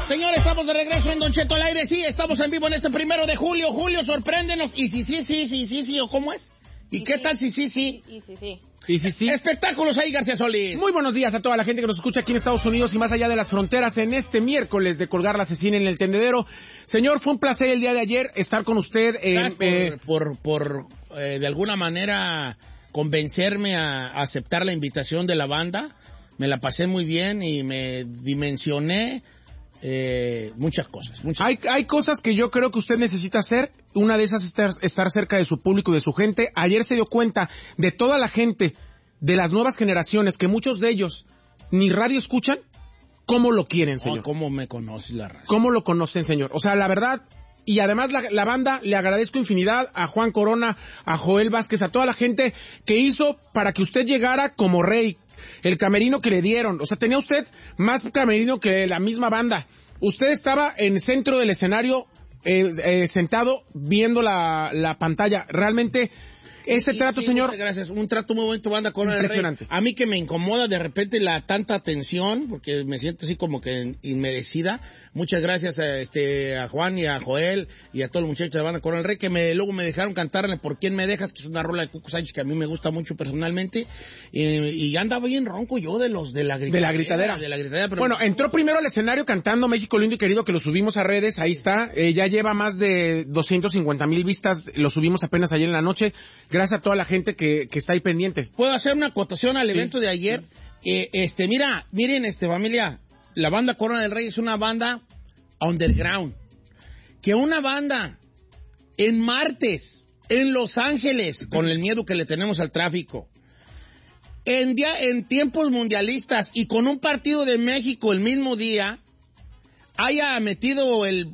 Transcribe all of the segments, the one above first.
Señores, estamos de regreso en Don Cheto al aire. Sí, estamos en vivo en este 1 de julio. Julio, sorpréndenos. Y sí, ¿o cómo es? ¿Y qué tal si sí? Y sí. Espectáculos ahí, García Solís. Muy buenos días a toda la gente que nos escucha aquí en Estados Unidos y más allá de las fronteras en este miércoles de colgar la cecina en el tendedero. Señor, fue un placer el día de ayer estar con usted. Por de alguna manera convencerme a aceptar la invitación de la banda. Me la pasé muy bien y me dimensioné muchas cosas. Hay cosas que yo creo que usted necesita hacer. Una de esas es estar cerca de su público y de su gente. Ayer se dio cuenta de toda la gente de las nuevas generaciones, que muchos de ellos ni radio escuchan, cómo lo quieren, señor. ¿Cómo me conoces la raza? ¿Cómo lo conocen, señor? O sea, la verdad. Y además la banda, le agradezco infinidad a Juan Corona, a Joel Vázquez, a toda la gente que hizo para que usted llegara como rey. El camerino que le dieron, o sea, tenía usted más camerino que la misma banda. Usted estaba en el centro del escenario, sentado, viendo la pantalla. Realmente, ese trato, señor... Muchas gracias, un trato muy bueno tu banda con el Rey. A mí que me incomoda de repente la tanta atención, porque me siento así como que inmerecida. Muchas gracias a Juan y a Joel y a todos los muchachos de la banda Corona del Rey, que luego me dejaron cantarle Por quién me dejas, que es una rola de Cuco Sánchez que a mí me gusta mucho personalmente. Y andaba bien ronco yo de la gritadera. Pero bueno, entró primero al escenario cantando México lindo y querido, que lo subimos a redes, ahí está. Ya lleva más de 250,000 vistas, lo subimos apenas ayer en la noche. Gracias a toda la gente que está ahí pendiente. ¿Puedo hacer una acotación al evento de ayer? Miren, familia, la banda Corona del Rey es una banda underground. Que una banda en martes, en Los Ángeles, con el miedo que le tenemos al tráfico, en tiempos mundialistas y con un partido de México el mismo día, haya metido el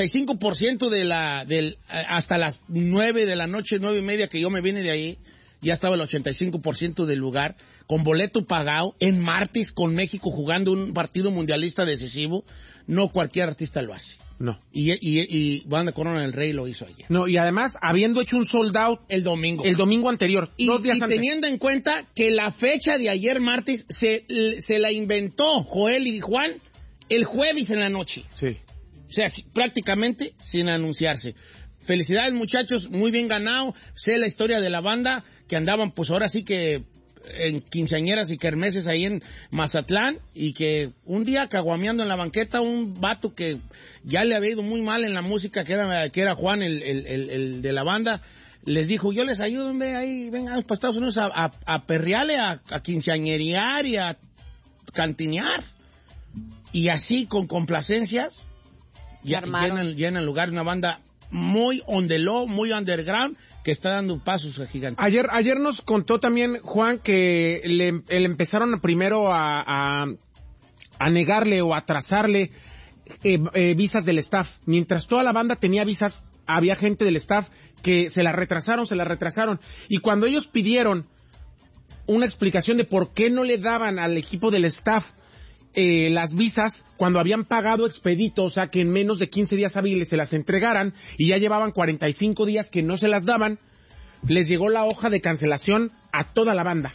85% hasta las 9 de la noche, 9:30 que yo me vine de ahí, ya estaba el 85% del lugar, con boleto pagado, en martes con México jugando un partido mundialista decisivo. No cualquier artista lo hace. No. Y Banda Corona del Rey lo hizo ayer. No, y además, habiendo hecho un sold out el domingo anterior, 2 días antes. Teniendo en cuenta que la fecha de ayer martes se la inventó Joel y Juan el jueves en la noche. Sí. O sea, prácticamente sin anunciarse. Felicidades, muchachos, muy bien ganado. Sé la historia de la banda, que andaban pues ahora sí que en quinceañeras y kermeses ahí en Mazatlán, y que un día caguameando en la banqueta un vato que ya le había ido muy mal en la música, que era Juan, el de la banda, les dijo, yo les ayudo, vengan para Estados Unidos a perrearle, a quinceañerear y a cantinear. Y así, con complacencias, llenan lugar, una banda muy on the low, muy underground, que está dando pasos gigantes. Ayer nos contó también Juan que le empezaron primero a negarle o a atrasarle visas del staff. Mientras toda la banda tenía visas, había gente del staff que se la retrasaron. Y cuando ellos pidieron una explicación de por qué no le daban al equipo del staff las visas, cuando habían pagado expedito, o sea que en menos de 15 días hábiles se las entregaran, y ya llevaban 45 días que no se las daban, les llegó la hoja de cancelación a toda la banda.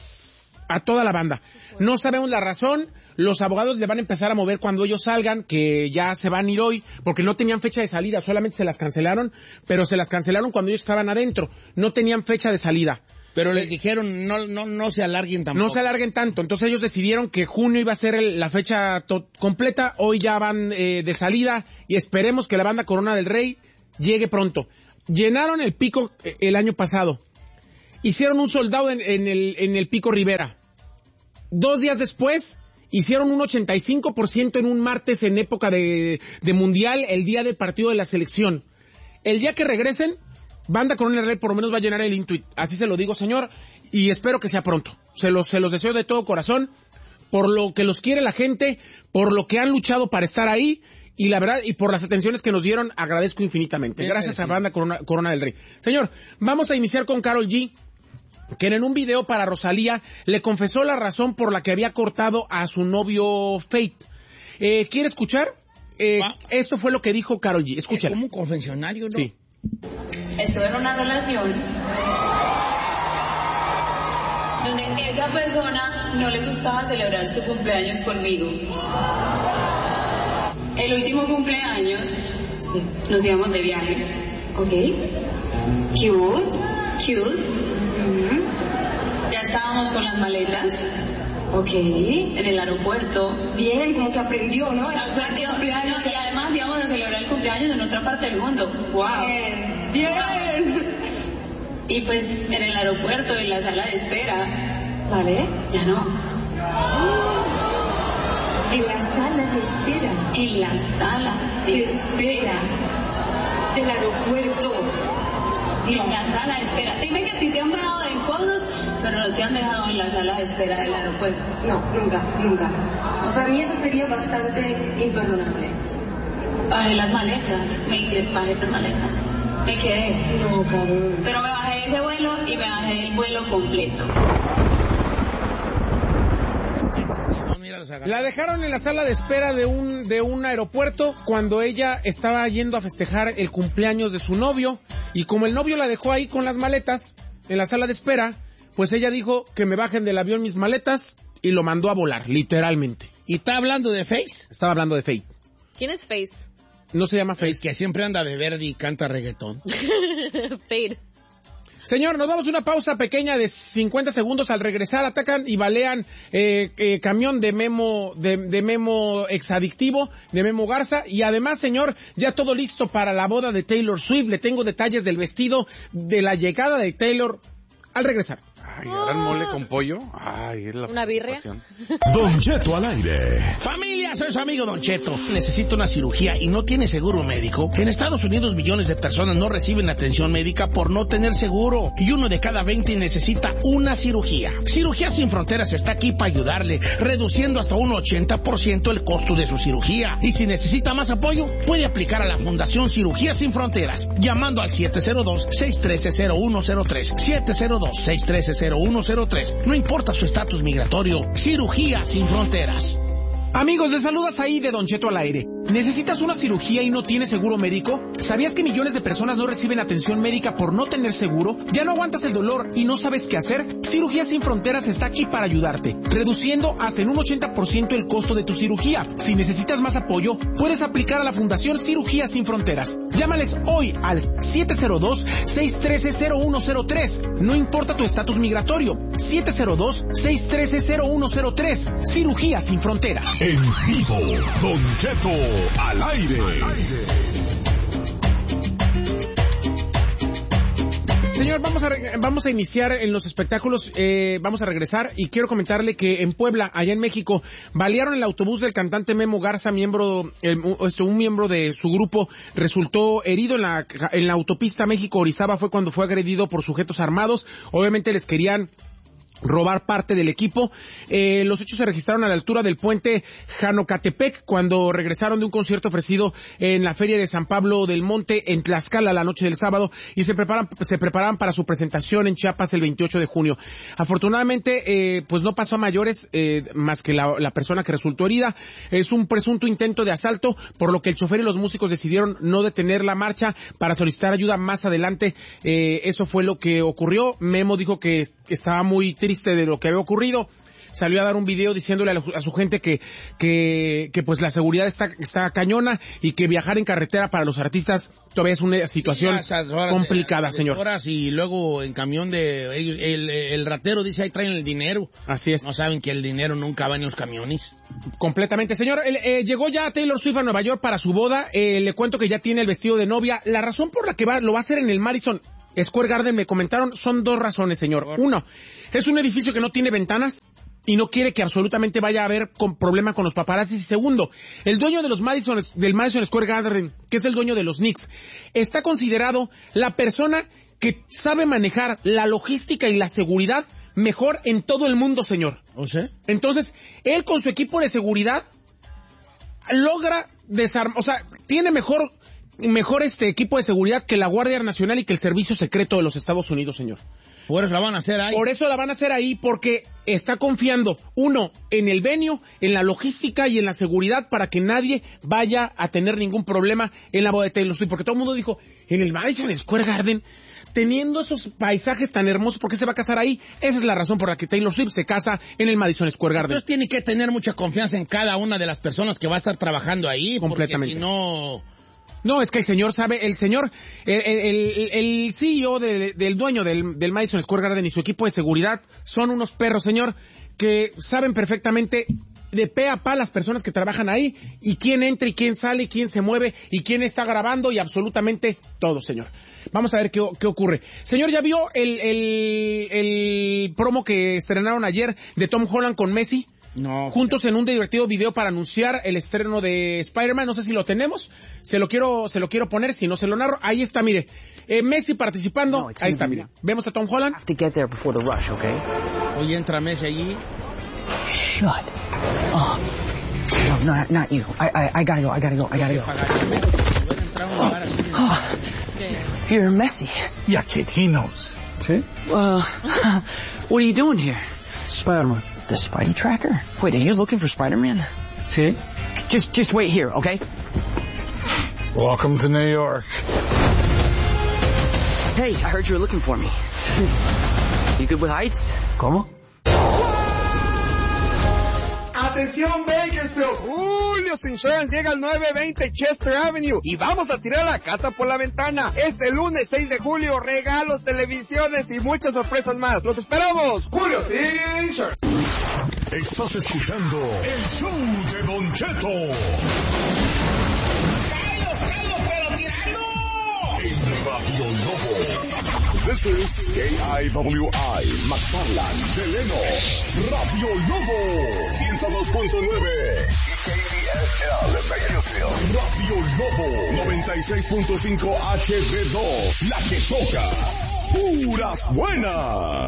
No sabemos la razón. Los abogados le van a empezar a mover cuando ellos salgan, que ya se van a ir hoy, porque no tenían fecha de salida, solamente se las cancelaron, pero se las cancelaron cuando ellos estaban adentro, no tenían fecha de salida. Pero les dijeron, no se alarguen tampoco. No se alarguen tanto. Entonces ellos decidieron que junio iba a ser la fecha completa. Hoy ya van de salida y esperemos que la banda Corona del Rey llegue pronto. Llenaron el Pico el año pasado. Hicieron un soldado en el Pico Rivera. 2 días después, hicieron un 85% en un martes en época de mundial, el día del partido de la selección. El día que regresen, Banda Corona del Rey por lo menos va a llenar el Intuit. Así se lo digo, señor, y espero que sea pronto. Se los deseo de todo corazón, por lo que los quiere la gente, por lo que han luchado para estar ahí, y la verdad, y por las atenciones que nos dieron, agradezco infinitamente. Gracias a Banda Corona del Rey. Señor, vamos a iniciar con Karol G, que en un video para Rosalía le confesó la razón por la que había cortado a su novio Fate. ¿Quiere escuchar? Esto fue lo que dijo Karol G. Escúchala. Es como un confesionario, ¿no? Sí. Estuve en una relación donde esa persona no le gustaba celebrar su cumpleaños conmigo. el último cumpleaños, sí, nos íbamos de viaje. Ok. Cute. Ya estábamos con las maletas. Ok. En el aeropuerto. Bien, como que aprendió, ¿no? Aprendió. No, y además íbamos a celebrar el cumpleaños en otra parte del mundo. ¡Wow! Bien. Y pues en el aeropuerto, en la sala de espera. ¿Vale? Ya no. En la sala de espera. En la sala de espera. Del aeropuerto. En la sala de espera. Dime que a ti te han dejado en cosas, pero no te han dejado en la sala de espera del aeropuerto. No, nunca. Para mí eso sería bastante imperdonable. Bajé las maletas. Bajé las maletas. Me quedé. No, cabrón. Pero me bajé ese vuelo y me bajé el vuelo completo. La dejaron en la sala de espera de un aeropuerto cuando ella estaba yendo a festejar el cumpleaños de su novio, y como el novio la dejó ahí con las maletas en la sala de espera, pues ella dijo que me bajen del avión mis maletas y lo mandó a volar, literalmente. ¿Y está hablando de Face? Estaba hablando de Faye. ¿Quién es Face? No se llama Faye. El que siempre anda de verde y canta reggaetón. Fade. Señor, nos damos una pausa pequeña de 50 segundos. Al regresar atacan y balean camión de Memo exadictivo, de Memo Garza. Y además, señor, ya todo listo para la boda de Taylor Swift. Le tengo detalles del vestido de la llegada de Taylor al regresar. Ay, ahora el mole con pollo. Ay, es la ¿Una birria? Don Cheto al aire. Familia, soy su amigo Don Cheto. Necesita una cirugía y no tiene seguro médico. En Estados Unidos millones de personas no reciben atención médica por no tener seguro. Y 1 de cada 20 necesita una cirugía. Cirugía Sin Fronteras está aquí para ayudarle, reduciendo hasta un 80% el costo de su cirugía. Y si necesita más apoyo, puede aplicar a la Fundación Cirugía Sin Fronteras, llamando al 702-613-0103. 702-613-0103. No importa su estatus migratorio, Cirugía Sin Fronteras. Amigos, les saluda Saí de Don Cheto al aire. ¿Necesitas una cirugía y no tienes seguro médico? ¿Sabías que millones de personas no reciben atención médica por no tener seguro? ¿Ya no aguantas el dolor y no sabes qué hacer? Cirugía Sin Fronteras está aquí para ayudarte, reduciendo hasta en un 80% el costo de tu cirugía. Si necesitas más apoyo, puedes aplicar a la Fundación Cirugía Sin Fronteras. Llámales hoy al 702-613-0103. No importa tu estatus migratorio. 702-613-0103. Cirugía Sin Fronteras. En vivo, Don Cheto al aire. Señor, vamos a iniciar en los espectáculos, vamos a regresar y quiero comentarle que en Puebla, allá en México, balearon el autobús del cantante Memo Garza, un miembro de su grupo resultó herido en la autopista México-Orizaba, fue cuando fue agredido por sujetos armados, obviamente les querían robar parte del equipo. Los hechos se registraron a la altura del puente Janocatepec cuando regresaron de un concierto ofrecido en la Feria de San Pablo del Monte en Tlaxcala la noche del sábado y se preparaban para su presentación en Chiapas el 28 de junio. Afortunadamente, pues no pasó a mayores, más que la persona que resultó herida. Es un presunto intento de asalto, por lo que el chofer y los músicos decidieron no detener la marcha para solicitar ayuda más adelante. Eso fue lo que ocurrió. Memo dijo que estaba muy triste de lo que había ocurrido. Salió a dar un video diciéndole a su gente que pues la seguridad está cañona y que viajar en carretera para los artistas todavía es una situación complicada, señor. Horas y luego en camión el ratero dice ahí traen el dinero. Así es. No saben que el dinero nunca va en los camiones. Completamente, señor. Llegó ya Taylor Swift a Nueva York para su boda. Le cuento que ya tiene el vestido de novia. La razón por la que lo va a hacer en el Madison Square Garden, me comentaron, son 2 razones, señor. Uno, es un edificio que no tiene ventanas y no quiere que absolutamente vaya a haber problema con los paparazzi. Y segundo, el dueño de del Madison Square Garden, que es el dueño de los Knicks, está considerado la persona que sabe manejar la logística y la seguridad mejor en todo el mundo, señor. ¿O sea? Entonces, él con su equipo de seguridad logra desarmar, o sea, tiene mejor mejor equipo de seguridad que la Guardia Nacional y que el Servicio Secreto de los Estados Unidos, señor. Por eso la van a hacer ahí. Por eso la van a hacer ahí, porque está confiando, uno, en el venue, en la logística y en la seguridad para que nadie vaya a tener ningún problema en la boda de Taylor Swift. Porque todo el mundo dijo, en el Madison Square Garden, teniendo esos paisajes tan hermosos, ¿por qué se va a casar ahí? Esa es la razón por la que Taylor Swift se casa en el Madison Square Garden. Entonces tiene que tener mucha confianza en cada una de las personas que va a estar trabajando ahí. Completamente. Porque si no... No, es que el señor sabe, el CEO del dueño del Madison Square Garden y su equipo de seguridad son unos perros, señor, que saben perfectamente de pe a pa las personas que trabajan ahí y quién entra y quién sale, y quién se mueve y quién está grabando y absolutamente todo, señor. Vamos a ver qué ocurre. Señor, ¿ya vio el promo que estrenaron ayer de Tom Holland con Messi? No. Juntos en un divertido video para anunciar el estreno de Spider-Man. No sé si lo tenemos. Se lo quiero poner, si no se lo narro. Ahí está, mire. Messi participando. No, ahí está, mire. Vemos a Tom Holland. Have to get there before the rush, okay? Hoy entra Messi allí. Shut up. No, not you. I gotta go. You're Messi. Yeah, kid, he knows. See? What are you doing here? Spider-Man. The Spidey tracker? Wait, are you looking for Spider-Man? See? Just wait here, okay? Welcome to New York. Hey, I heard you were looking for me. You good with heights? ¿Cómo? Atención Bakersfield, Julio's Insurance llega al 920 Chester Avenue y vamos a tirar la casa por la ventana. Este lunes 6 de julio, regalos, televisiones y muchas sorpresas más. ¡Los esperamos! Julio's Insurance. Estás escuchando el show de Don Cheto. ¡Pero tirando! En Radio Lobo. This is KIWI, McFarland, Deleno, Radio Lobo, 102.9. KDSL, Radio Lobo, 96.5 HB2, la que toca, puras buenas.